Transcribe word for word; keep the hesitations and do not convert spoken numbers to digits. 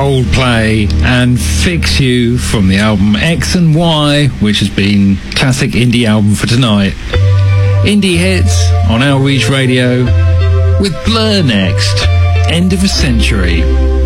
Coldplay and Fix You from the album X and Y, which has been classic indie album for tonight. Indie hits on Outreach Radio with Blur next. End of a Century.